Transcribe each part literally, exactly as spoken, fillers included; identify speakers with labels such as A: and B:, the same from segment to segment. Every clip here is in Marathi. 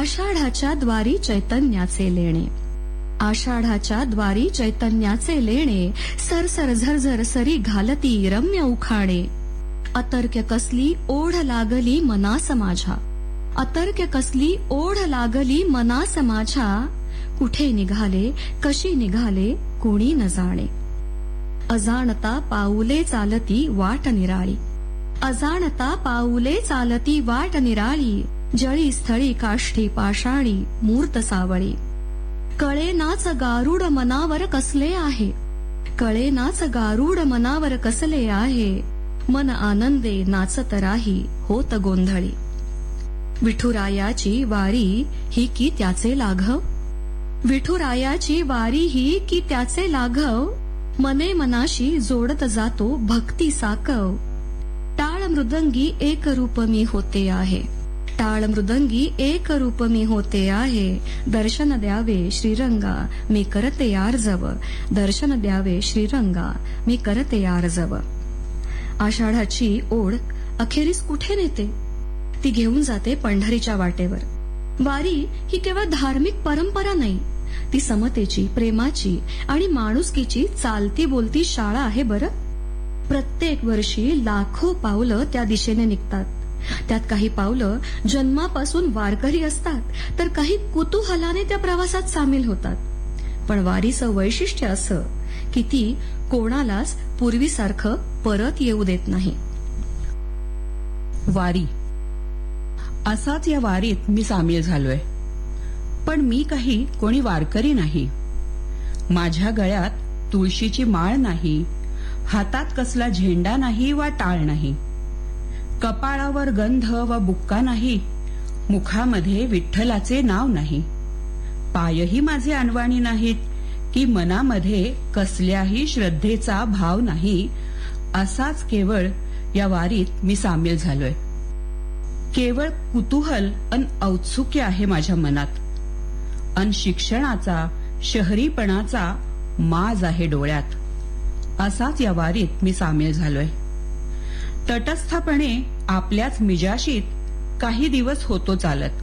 A: आषाढाच्या द्वारी चैतन्याचे लेणे, आषाढाच्या द्वारी चैतन्याचे लेणे, सरसर झरझर सरी घालती रम्य उखाणे. अतर्क्य कसली ओढ लागली मनास माझ्या, अतर्क्य कसली ओढ लागली मनास माझ्या. कुठे निघाले कशी निघाले कोणी न जाणे. अजाणता पाऊले चालती वाट निराळी, अजाणता पाऊले चालती वाट निराळी. जळी स्थळी काष्ठी पाषाणी मूर्त सावळी. कळेनाच गारुड मनावर कसले आहे, कळेनाच गारुड मनावर कसले आहे. मन आनंदे नाचत राही होत गोंधळी. विठुरायाची वारी ही की त्याचे लाघव, विठुरायाची वारी ही की त्याचे लाघव. मने मनाशी जोडत जातो भक्ती साकव. टाळ मृदंगी एक रूप मी होते आहे, टाळ मृदंगी एक रूप मी होते आहे. दर्शन द्यावे श्रीरंगा मी करते आर्जव, दर्शन द्यावे श्रीरंगा मी करते आर्जव. आषाढाची ओढ अखेरीस कुठे नेते, ती घेऊन जाते पंढरीच्या वाटेवर. वारी ही केवळ धार्मिक परंपरा नाही, ती समतेची, प्रेमाची आणि माणुसकीची चालती बोलती शाळा आहे बरं. प्रत्येक वर्षी लाखो पावलं त्या दिशेने निघतात. त्यात काही पावलं जन्मापासून वारकरी असतात, तर काही कुतूहलाने त्या प्रवासात सामील होतात. पण वारीचं वैशिष्ट्य असं की ती कोणालाच पूर्वीसारखं परत येऊ देत नाही.
B: वारी असाच या वारीत मी सामील झालोय. पण मी काही कोणी वारकरी नाही. माझ्या गळ्यात तुळशीची माळ नाही, हातात कसला झेंडा नाही वा टाळ नाही, कपाळावर गंध व बुक्का नाही, मुखामध्ये विठ्ठलाचे नाव नाही. पायही माझे अनवाणी नाहीत, की मनामध्ये कसल्याही श्रद्धेचा भाव नाही. असाच केवळ या वारीत मी सामील झालोय. केवळ कुतूहल अन औत्सुक्य आहे माझ्या मनात, अन शिक्षणाचा शहरीपणाचा माज आहे डोळ्यात. असाच या वारीत मी सामील झालोय. तटस्थपणे आपल्याच मिजाशीत काही दिवस होतो चालत,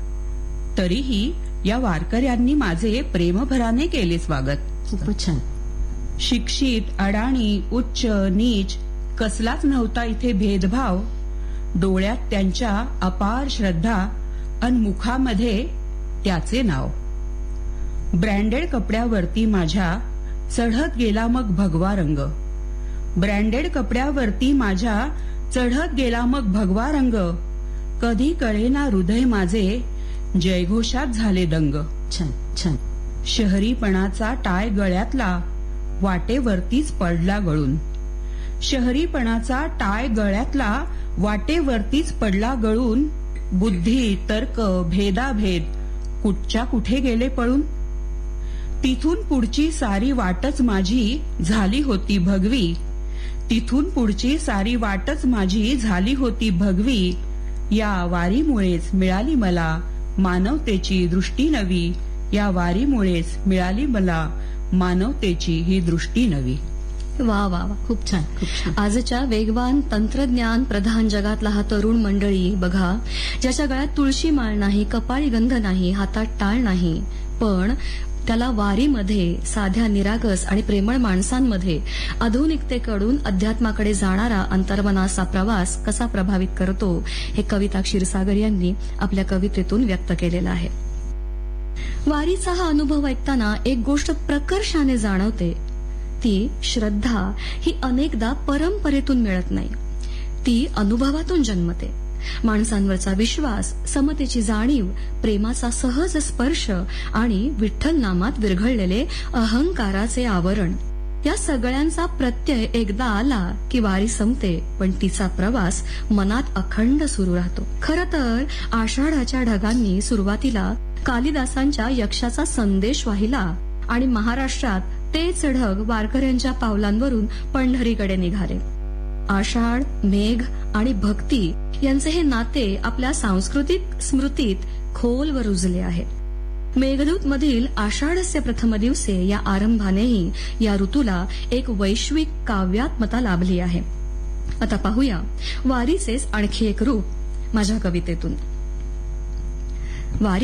B: तरीही या वारकऱ्यांनी माझे प्रेमभराने केले स्वागत.
A: खूपच छान.
B: शिक्षित अडाणी उच्च नीच कसलाच नव्हता इथे भेदभाव. डोळ्यात त्यांच्या अपार श्रद्धा अन मुखामध्ये त्याचे नाव. ब्रँडेड कपड्यावरती माझ्या चढत गेला मग भगवा रंग, ब्रँडेड कपड्यावरती माझ्या चढत गेला मग भगवा रंग. कधी कळेना हृदय माझे जयघोषात झाले दंग.
A: छान छान.
B: शहरीपणाचा टाय गळ्यातला वाटेवरतीच पडला गळून, शहरीपणाचा टाय गळ्यातला वाटेवरतीच पडला गळून. बुद्धी तर्क भेदाभेद कुठच्या कुठे गेले पळून. तिथून पुढची सारी वाटच माझी झाली होती भगवी, तिथून पुढची सारी वाटच माझी झाली होती भगवी. या वारीमुळेच मिळाली मला मानवतेची दृष्टी नवी, या वारीमुळेच मिळाली मला मानवतेची ही दृष्टी नवी.
A: वा वा वा, खूप छान खूप छान. आजच्या वेगवान तंत्रज्ञान प्रधान जगातला हा तरुण मंडळी बघा, ज्याच्या गळ्यात तुळशी माळ नाही, कपाळी गंध नाही, हातात टाळ नाही, पण त्याला वारीमध्ये साध्या निरागस आणि प्रेमळ माणसांमध्ये आधुनिकतेकडून अध्यात्माकडे जाणारा अंतर्मनाचा प्रवास कसा प्रभावित करतो हे कविता क्षीरसागर यांनी आपल्या कवितेतून व्यक्त केलेलं आहे. वारीचा हा अनुभव ऐकताना एक गोष्ट प्रकर्षाने जाणवते, ती श्रद्धा ही अनेकदा परंपरेतून मिळत नाही, ती अनुभवातून जन्मते. माणसांवरचा विश्वास, समतेची जाणीव, प्रेमाचा सहज स्पर्श आणि विठ्ठल नामात विरघळलेले अहंकाराचे आवरण, या सगळ्यांचा प्रत्यय एकदा आला की वारी संपते, पण तिचा प्रवास मनात अखंड सुरू राहतो. खरं तर आषाढाच्या ढगांनी सुरुवातीला कालिदासांच्या यक्षाचा संदेश वाहिला आणि महाराष्ट्रात तेच ढग वारकऱ्यांच्या पावलांवरून पंढरीकडे निघाले. आषाढ, मेघ आणि भक्ती यांचे हे नाते आपल्या सांस्कृतिक स्मृतीत खोलवर रुजले आहे. मेघदूत मधील आषाढस्य प्रथम दिवसे या आरंभानेही या ऋतूला एक वैश्विक काव्यात्मता लाभली आहे. आता पाहूया वारीचेच आणखी एक रूप माझ्या कवितेतून. वारी